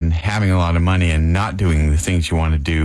in having a lot of money and not doing the things you want to do,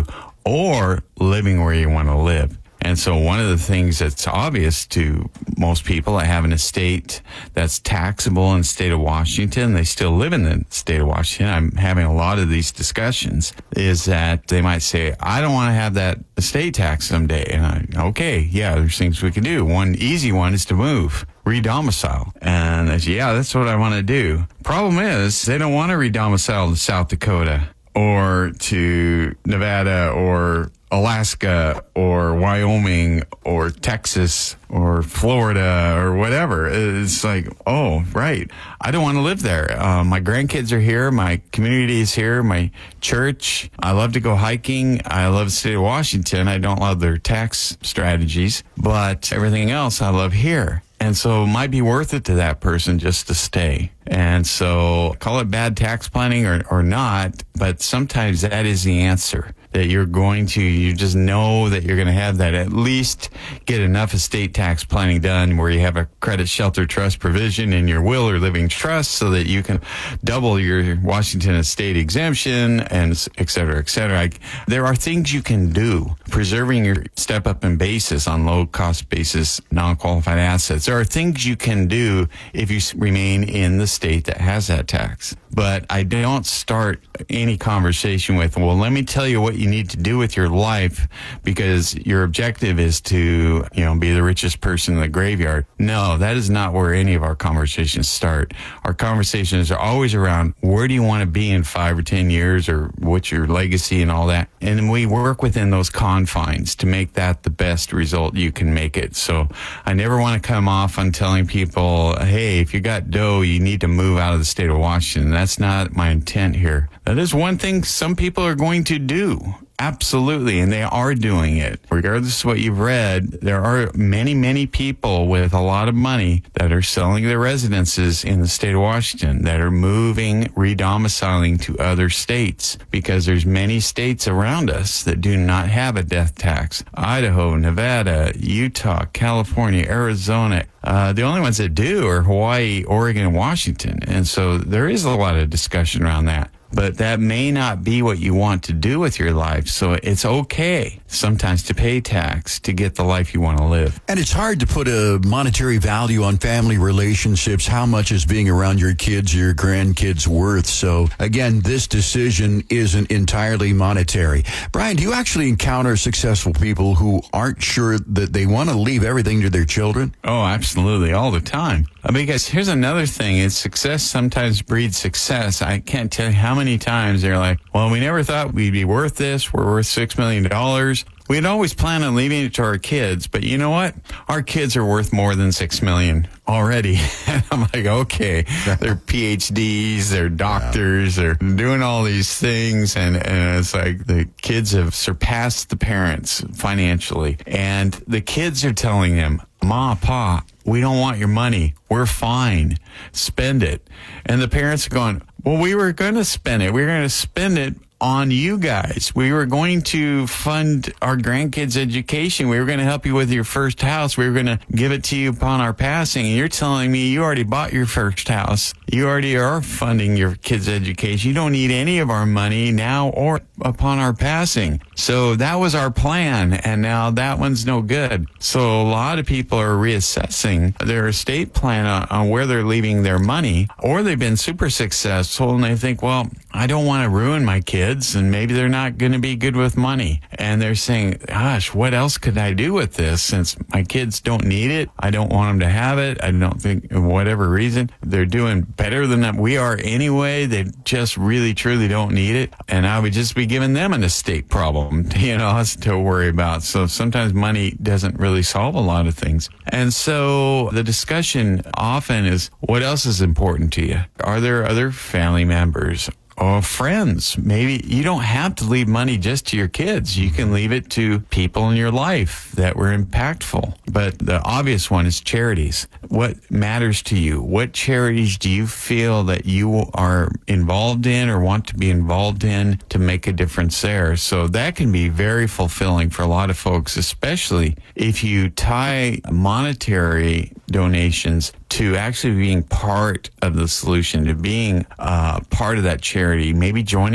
or living where you want to live. And so one of the things that's obvious to most people that have an estate that's taxable in the state of Washington, they still live in the state of Washington, I'm having a lot of these discussions, is that they might say, I don't want to have that estate tax someday. And okay, yeah, there's things we can do. One easy one is to move, redomicile. And I say, yeah, that's what I want to do. Problem is, they don't want to redomicile to South Dakota or to Nevada or Alaska or Wyoming or Texas or Florida or whatever. It's like, oh, right. I don't want to live there. My grandkids are here. My community is here. My church. I love to go hiking. I love the state of Washington. I don't love their tax strategies, but everything else I love here. And so it might be worth it to that person just to stay. And so call it bad tax planning or not, but sometimes that is the answer. That you just know that you're going to have that, at least get enough estate tax planning done where you have a credit shelter trust provision in your will or living trust so that you can double your Washington estate exemption and et cetera, et cetera. There are things you can do. Preserving your step up in basis on low cost basis, non-qualified assets. There are things you can do if you remain in the state that has that tax. But I don't start any conversation with, well, let me tell you what you need to do with your life because your objective is to, be the richest person in the graveyard. No, that is not where any of our conversations start. Our conversations are always around where do you want to be in 5 or 10 years or what's your legacy and all that. And we work within those confines to make that the best result you can make it. So I never want to come off on telling people, hey, if you got dough, you need to move out of the state of Washington. That's not my intent here. That is one thing some people are going to do. Absolutely, and they are doing it. Regardless of what you've read, there are many, many people with a lot of money that are selling their residences in the state of Washington, that are moving, redomiciling to other states, because there's many states around us that do not have a death tax. Idaho, Nevada, Utah, California, Arizona. The only ones that do are Hawaii, Oregon, and Washington. And so there is a lot of discussion around that. But that may not be what you want to do with your life. So it's okay sometimes to pay tax to get the life you want to live. And it's hard to put a monetary value on family relationships. How much is being around your kids, your grandkids worth? So again, this decision isn't entirely monetary. Brian, do you actually encounter successful people who aren't sure that they want to leave everything to their children? Oh, absolutely. All the time. Because here's another thing, is success sometimes breeds success. I can't tell you how many times they're like, well, we never thought we'd be worth this. We're worth $6 million. We'd always planned on leaving it to our kids, but you know what? Our kids are worth more than $6 million already. And I'm like, okay, they're PhDs, they're doctors, they're doing all these things. And it's like the kids have surpassed the parents financially. And the kids are telling them, Ma, Pa, we don't want your money. We're fine. Spend it. And the parents are going, well, we were going to spend it. We were going to spend it on you guys. We were going to fund our grandkids' education. We were going to help you with your first house. We were going to give it to you upon our passing. And you're telling me you already bought your first house. You already are funding your kids' education. You don't need any of our money now or upon our passing. So that was our plan. And now that one's no good. So a lot of people are reassessing their estate plan on where they're leaving their money, or they've been super successful and they think, well, I don't want to ruin my kids, and maybe they're not going to be good with money. And they're saying, gosh, what else could I do with this since my kids don't need it? I don't want them to have it. I don't think, for whatever reason, they're doing better than we are anyway. They just really, truly don't need it. And I would just be giving them an estate problem, to worry about. So sometimes money doesn't really solve a lot of things. And so the discussion often is, what else is important to you? Are there other family members or friends? Maybe you don't have to leave money just to your kids. You can leave it to people in your life that were impactful. But the obvious one is charities. What matters to you? What charities do you feel that you are involved in or want to be involved in to make a difference there? So that can be very fulfilling for a lot of folks, especially if you tie monetary donations to actually being part of the solution, to being part of that charity, maybe joining